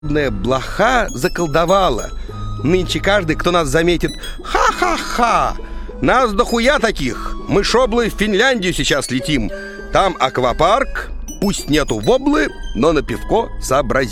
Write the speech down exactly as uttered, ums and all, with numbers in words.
Блоха заколдовала. Нынче каждый, кто нас заметит: ха-ха-ха! Нас дохуя таких. Мы шоблы в Финляндию сейчас летим. Там аквапарк. Пусть нету воблы, но на пивко сообразим.